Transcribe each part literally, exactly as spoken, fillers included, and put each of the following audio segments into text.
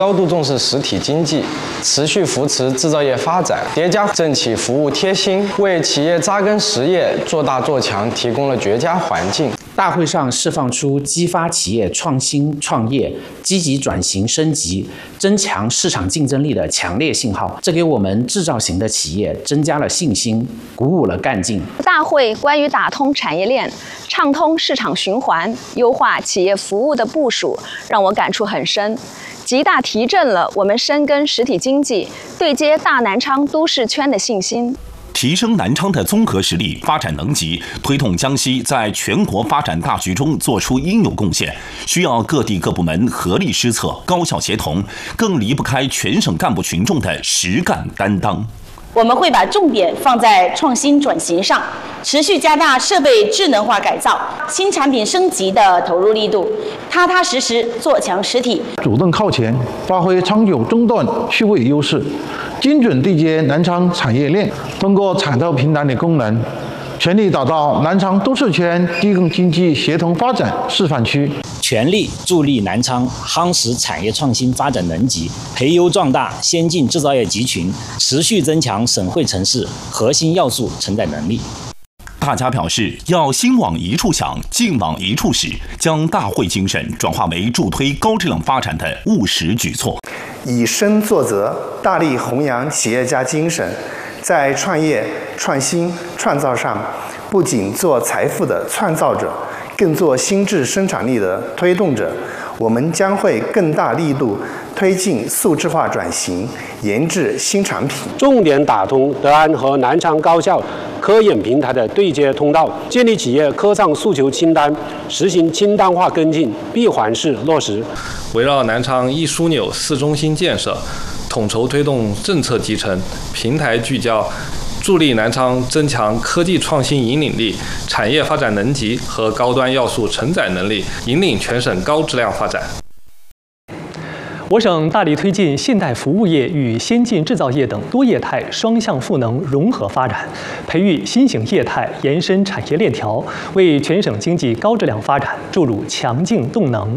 高度重视实体经济，持续扶持制造业发展，叠加政企服务贴心，为企业扎根实业、做大做强提供了绝佳环境。 大会上释放出激发企业创新创业、积极转型升级、增强市场竞争力的强烈信号，这给我们制造型的企业增加了信心，鼓舞了干劲。 大会关于打通产业链、畅通市场循环、优化企业服务的部署，让我感触很深。极大提振了我们深耕实体经济、对接大南昌都市圈的信心， 提升南昌的综合实力、发展能级，推动江西在全国发展大局中做出应有贡献，需要各地各部门合力施策、高效协同，更离不开全省干部群众的实干担当。 我们会把重点放在创新转型上，持续加大设备智能化改造、新产品升级的投入力度，踏踏实实做强实体， 主动靠前，发挥长久中断区位优势，精准对接南昌产业链，通过产透平台的功能，全力打造南昌都市圈低供经济协同发展示范区， 全力助力南昌夯实产业创新发展能级，培优壮大先进制造业集群，持续增强省会城市核心要素承载能力。 大家表示，要心往一处想，劲往一处使，将大会精神转化为助推高质量发展的务实举措， 以身作则，大力弘扬企业家精神，在创业、创新、创造上，不仅做财富的创造者，更做新质生产力的推动者。我们将会更大力度推进数字化转型，研制新产品， 重点打通德安和南昌高校科研平台的对接通道，建立企业科创诉求清单，实行清单化跟进，闭环式落实。 围绕南昌一枢纽四中心建设，统筹推动政策集成、平台聚焦，助力南昌增强科技创新引领力、产业发展能级和高端要素承载能力，引领全省高质量发展。 我省大力推进现代服务业与先进制造业等多业态双向赋能融合发展，培育新型业态，延伸产业链条，为全省经济高质量发展注入强劲动能。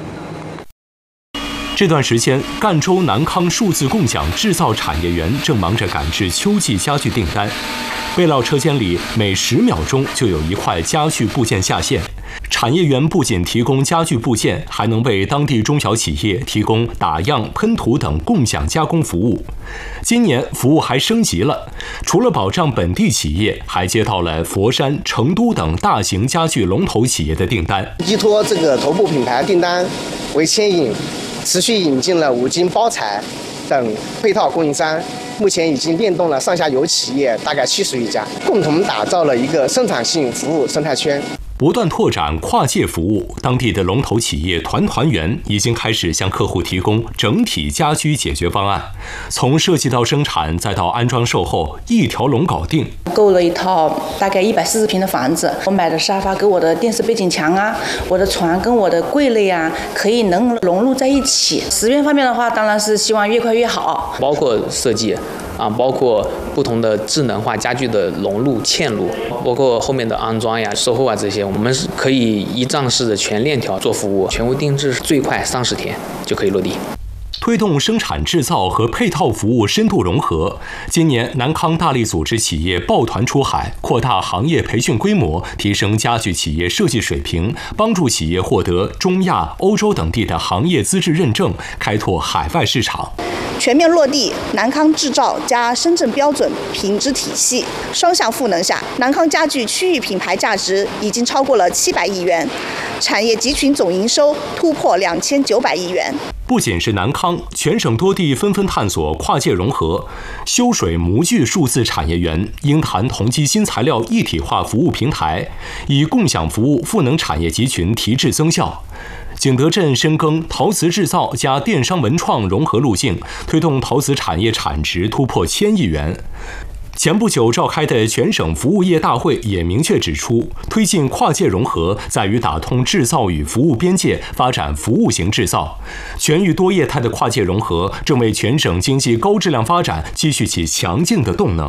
这段时间，赣州南康数字共享制造产业园正忙着赶制秋季家具订单，备料车间里每十秒钟就有一块家具部件下线。产业园不仅提供家具部件，还能为当地中小企业提供打样、喷涂等共享加工服务。今年服务还升级了，除了保障本地企业，还接到了佛山、成都等大型家具龙头企业的订单。 依托这个头部品牌订单为牵引，持续引进了五金、包材等配套供应商，目前已经联动了上下游企业大概七十余家，共同打造了一个生产性服务生态圈。 不断拓展跨界服务，当地的龙头企业团团圆已经开始向客户提供整体家居解决方案，从设计到生产再到安装售后，一条龙搞定。 购了一套大概一百四十平的房子，我买的沙发跟我的电视背景墙啊，我的床跟我的柜类啊，可以能融入在一起。时间方面的话，当然是希望越快越好， 包括设计啊，包括不同的智能化家具的融入嵌入，包括后面的安装呀、售后啊这些，我们是可以一站式的全链条做服务，全屋定制最快三十天就可以落地。 推动生产制造和配套服务深度融合。今年，南康大力组织企业抱团出海，扩大行业培训规模，提升家具企业设计水平，帮助企业获得中亚、欧洲等地的行业资质认证，开拓海外市场。 全面落地南康制造加深圳标准品质体系，双向赋能下，南康家具区域品牌价值已经超过了七百亿元，产业集群总营收突破两千九百亿元。 不仅是南康，全省多地纷纷探索跨界融合。修水模具数字产业园、鹰潭同基新材料一体化服务平台，以共享服务赋能产业集群提质增效。景德镇深耕陶瓷制造加电商文创融合路径，推动陶瓷产业产值突破千亿元。前不久召开的全省服务业大会也明确指出，推进跨界融合在于打通制造与服务边界，发展服务型制造。全域多业态的跨界融合正为全省经济高质量发展积蓄起强劲的动能。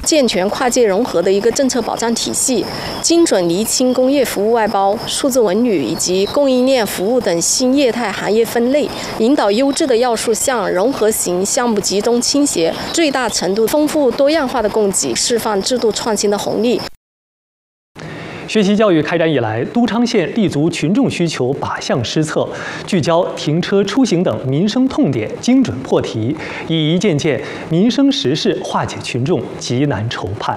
健全跨界融合的一个政策保障体系，精准厘清工业服务外包、数字文旅以及供应链服务等新业态行业分类，引导优质的要素向融合型项目集中倾斜，最大程度丰富多样化的供给，释放制度创新的红利。 学习教育开展以来，都昌县立足群众需求，靶向施策，聚焦停车、出行等民生痛点，精准破题，以一件件民生实事化解群众急难愁盼。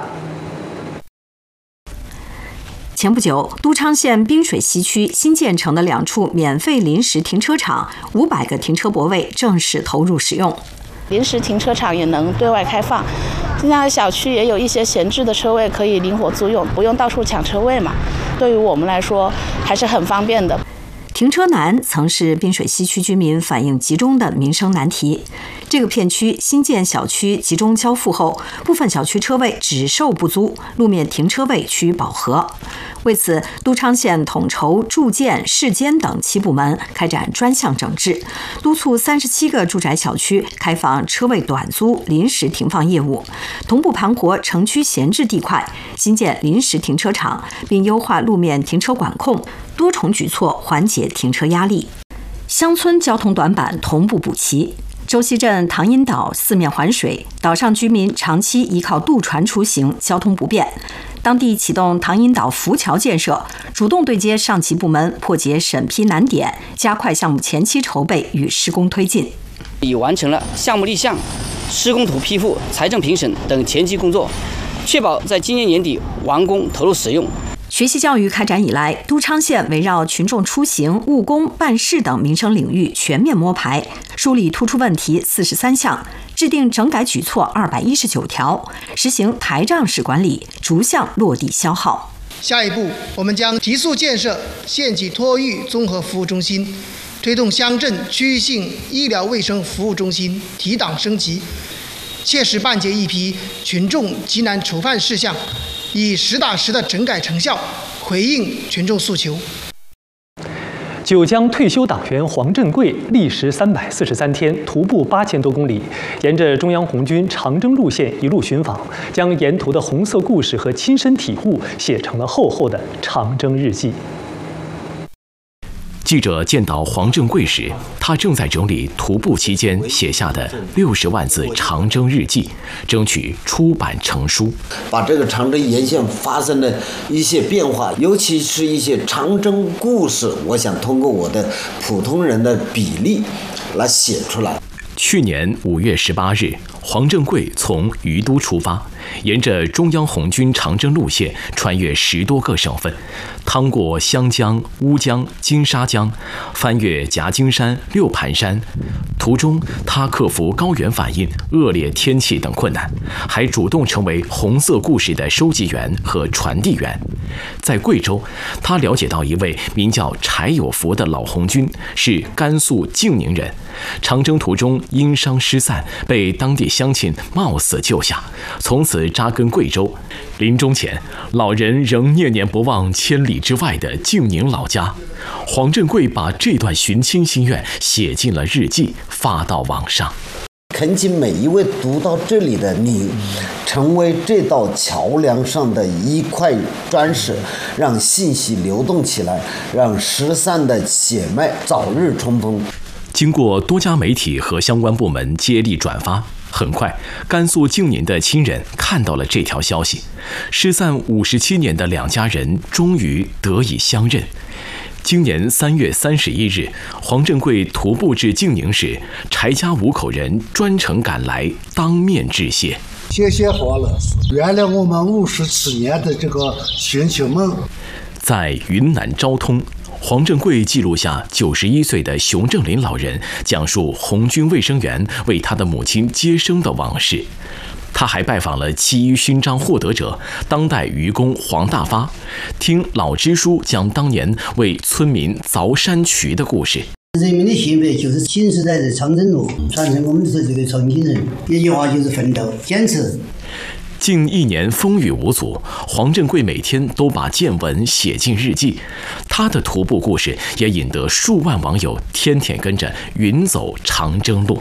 前不久，都昌县滨水西区新建成的两处免费临时停车场，五百个停车泊位正式投入使用。 临时停车场也能对外开放，现在小区也有一些闲置的车位可以灵活租用，不用到处抢车位嘛。对于我们来说还是很方便的。 停车难曾是滨水西区居民反映集中的民生难题。这个片区新建小区集中交付后，部分小区车位只售不租，路面停车位趋于饱和。为此，都昌县统筹住建、市监等七部门开展专项整治，督促三十七个住宅小区开放车位短租、临时停放业务，同步盘活城区闲置地块，新建临时停车场，并优化路面停车管控，多重举措缓解停车压力。乡村交通短板同步补齐。周溪镇唐阴岛四面环水，岛上居民长期依靠渡船出行，交通不便。当地启动唐阴岛浮桥建设，主动对接上级部门，破解审批难点，加快项目前期筹备与施工推进。 已完成了项目立项、施工图批复、财政评审等前期工作，确保在今年年底完工投入使用。 学习教育开展以来，都昌县围绕群众出行、务工、办事等民生领域全面摸排，梳理突出问题四十三项，制定整改举措二百一十九条，实行台账式管理，逐项落地消耗。 下一步，我们将提速建设县级托育综合服务中心，推动乡镇区域性医疗卫生服务中心提档升级，切实办结一批群众急难愁盼事项，以实打实的整改成效回应群众诉求。 九江退休党员黄振贵历时三百四十三天，徒步八千多公里，沿着中央红军长征路线一路寻访，将沿途的红色故事和亲身体悟写成了厚厚的长征日记。 记者见到黄振贵时，他正在整理徒步期间写下的六十万字长征日记，争取出版成书。 把这个长征沿线发生的一些变化，尤其是一些长征故事，我想通过我的普通人的笔力来写出来。 去年五月十八日，黄振贵从于都出发，沿着中央红军长征路线穿越十多个省份，趟过湘江、乌江、金沙江，翻越夹金山、六盘山。途中，他克服高原反应、恶劣天气等困难，还主动成为红色故事的收集员和传递员。在贵州，他了解到一位名叫柴有福的老红军，是甘肃静宁人。长征途中因伤失散，被当地乡亲冒死救下，从此扎根贵州。临终前，老人仍念念不忘千里之外的静宁老家。黄振贵把这段寻亲心愿写进了日记，发到网上。 恳请每一位读到这里的你，成为这道桥梁上的一块砖石，让信息流动起来，让失散的血脉早日重逢。 经过多家媒体和相关部门接力转发，很快，甘肃静宁的亲人看到了这条消息，失散五十七年的两家人终于得以相认。今年三月三十一日，黄振贵徒步至静宁时，柴家五口人专程赶来当面致谢。 谢谢黄老师，圆了我们五十七年的这个寻亲梦。 在云南昭通，黄振贵记录下九十一岁的熊正林老人讲述红军卫生员为他的母亲接生的往事。他还拜访了七一勋章获得者当代渔工黄大发，听老支书讲当年为村民凿山渠的故事。 人民的血脉就是新时代的长征路，传承我们是这个重庆人，一句话就是奋斗坚持。 近一年风雨无阻，黄振贵每天都把见闻写进日记，他的徒步故事也引得数万网友天天跟着云走长征路。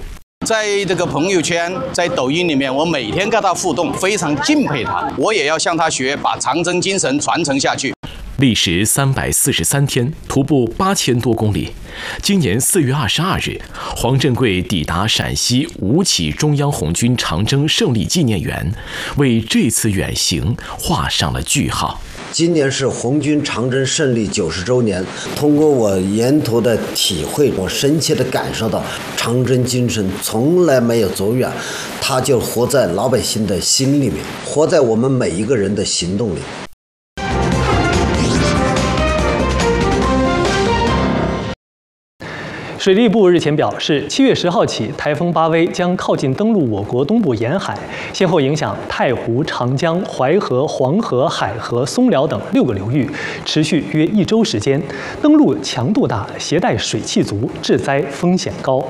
在这个朋友圈、在抖音里面，我每天跟他互动，非常敬佩他，我也要向他学，把长征精神传承下去。 历时三百四十三天，徒步八千多公里。今年四月二十二日，黄振贵抵达陕西吴起中央红军长征胜利纪念园，为这次远行画上了句号。 今年是红军长征胜利九十周年，通过我沿途的体会，我深切地感受到长征精神从来没有走远，它就活在老百姓的心里面，活在我们每一个人的行动里。 水利部日前表示，七月十号起，台风巴威将靠近登陆我国东部沿海，先后影响太湖、长江、淮河、黄河、海河、松辽等六个流域，持续约一周时间。登陆强度大，携带水汽足，致灾风险高。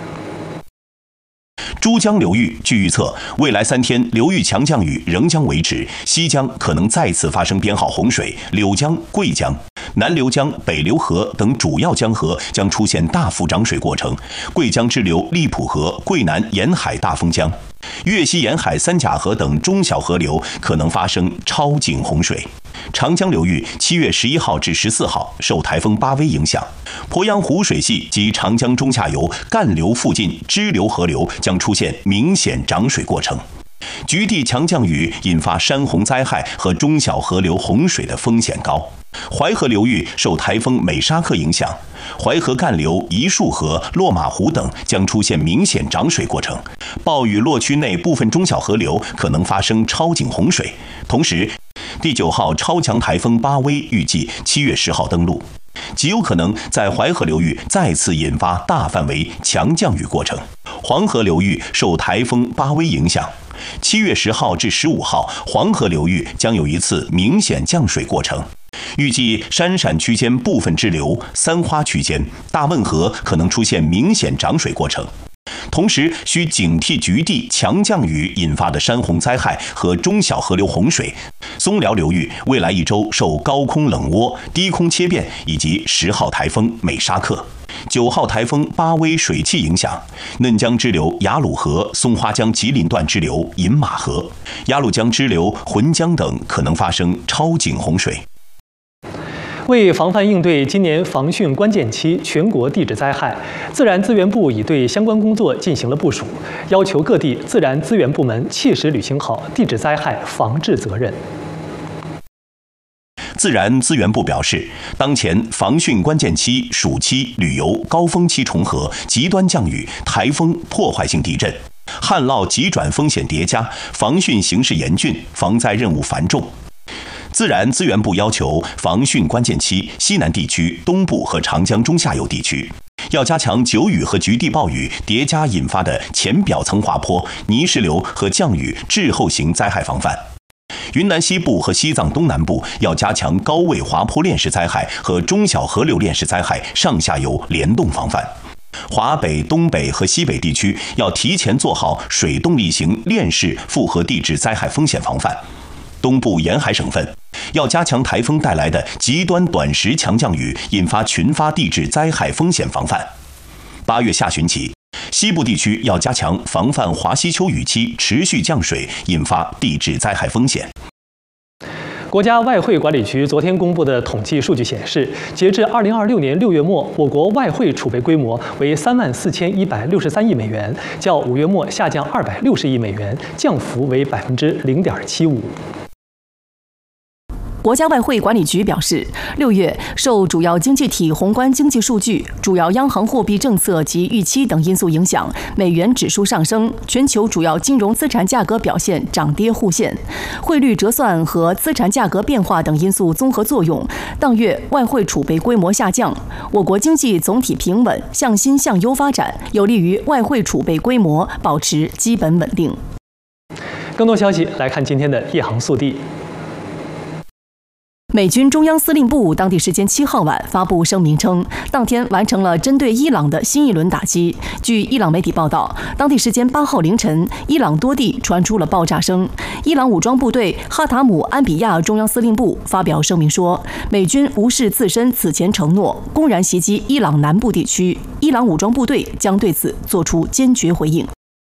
珠江流域据预测，未来三天流域强降雨仍将维持，西江可能再次发生编号洪水，柳江、贵江、南流江、北流河等主要江河将出现大幅涨水过程，贵江支流荔浦河、贵南沿海大封江，粤西沿海三甲河等中小河流可能发生超警洪水。长江流域七月十一号至十四号受台风巴威影响，鄱阳湖水系及长江中下游干流附近支流河流将出现明显涨水过程。局地强降雨引发山洪灾害和中小河流洪水的风险高。淮河流域受台风美沙克影响，淮河干流、一树河、落马湖等将出现明显涨水过程，暴雨落区内部分中小河流可能发生超警洪水。同时，第九号超强台风巴威预计七月十号登陆，极有可能在淮河流域再次引发大范围强降雨过程。黄河流域受台风巴威影响，七月十号至十五号，黄河流域将有一次明显降水过程。预计山陕区间部分支流、三花区间、大汶河可能出现明显涨水过程。同时，需警惕局地强降雨引发的山洪灾害和中小河流洪水。松辽流域未来一周受高空冷涡、低空切变以及十号台风美沙克、九号台风巴威水汽影响，嫩江支流雅鲁河、松花江吉林段支流饮马河、鸭绿江支流浑江等可能发生超警洪水。 为防范应对今年防汛关键期全国地质灾害，自然资源部已对相关工作进行了部署，要求各地自然资源部门切实履行好地质灾害防治责任。 自然资源部表示，当前防汛关键期暑期旅游高峰期重合，极端降雨、台风、破坏性地震、旱涝急转风险叠加，防汛形势严峻，防灾任务繁重。自然资源部要求防汛关键期西南地区、东部和长江中下游地区要加强久雨和局地暴雨叠加引发的浅表层滑坡、泥石流和降雨滞后型灾害防范。云南西部和西藏东南部要加强高位滑坡链式灾害和中小河流链式灾害上下游联动防范。华北、东北和西北地区要提前做好水动力型链式复合地质灾害风险防范。东部沿海省份要加强台风带来的极端短时强降雨引发群发地质灾害风险防范。八月下旬起，西部地区要加强防范华西秋雨期持续降水引发地质灾害风险。 国家外汇管理局昨天公布的统计数据显示，截至二零二六年六月末，我国外汇储备规模为三万四千一百六十三亿美元，较五月末下降二百六十亿美元，降幅为百分之零点七五。 国家外汇管理局表示，六月受主要经济体宏观经济数据、主要央行货币政策及预期等因素影响，美元指数上升，全球主要金融资产价格表现涨跌互现，汇率折算和资产价格变化等因素综合作用，当月外汇储备规模下降，我国经济总体平稳，向新向优发展，有利于外汇储备规模保持基本稳定。 更多消息来看今天的夜航速递。 美军中央司令部当地时间七号晚发布声明称，当天完成了针对伊朗的新一轮打击。据伊朗媒体报道，当地时间八号凌晨，伊朗多地传出了爆炸声。伊朗武装部队哈塔姆安比亚中央司令部发表声明说，美军无视自身此前承诺，公然袭击伊朗南部地区，伊朗武装部队将对此作出坚决回应。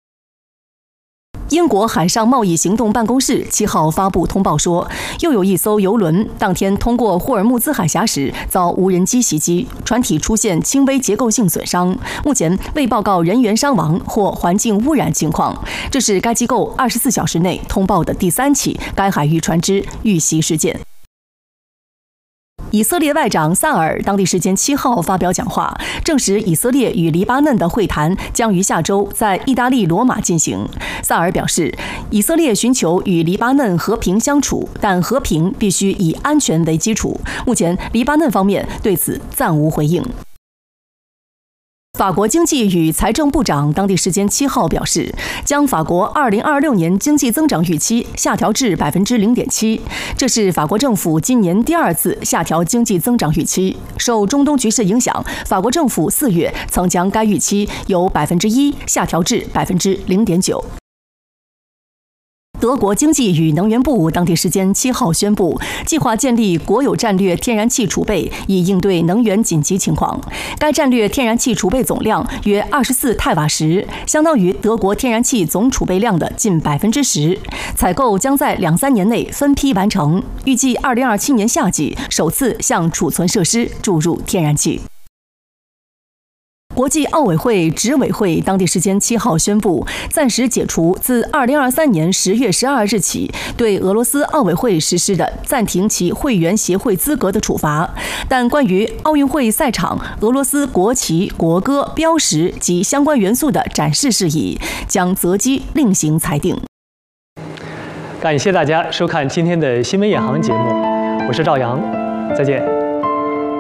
英国海上贸易行动办公室七号发布通报说，又有一艘邮轮当天通过霍尔木兹海峡时遭无人机袭击，船体出现轻微结构性损伤，目前未报告人员伤亡或环境污染情况。这是该机构二十四小时内通报的第三起该海域船只遇袭事件。以色列外长萨尔当地时间七号发表讲话，证实以色列与黎巴嫩的会谈将于下周在意大利罗马进行。萨尔表示，以色列寻求与黎巴嫩和平相处，但和平必须以安全为基础。目前，黎巴嫩方面对此暂无回应。法国经济与财政部长当地时间七号表示，将法国二零二六年经济增长预期下调至百分之零点七，这是法国政府今年第二次下调经济增长预期。受中东局势影响，法国政府四月曾将该预期由百分之一下调至百分之零点九。德国经济与能源部当地时间七号宣布，计划建立国有战略天然气储备，以应对能源紧急情况。该战略天然气储备总量约二十四泰瓦时，相当于德国天然气总储备量的近百分之十。采购将在两三年内分批完成，预计二零二七年夏季首次向储存设施注入天然气。国际奥委会执委会当地时间七号宣布，暂时解除自二零二三年十月十二日起对俄罗斯奥委会实施的暂停其会员协会资格的处罚，但关于奥运会赛场俄罗斯国旗、国歌、标识及相关元素的展示事宜，将择机另行裁定。 感谢大家收看今天的新闻眼航节目，我是赵阳，再见。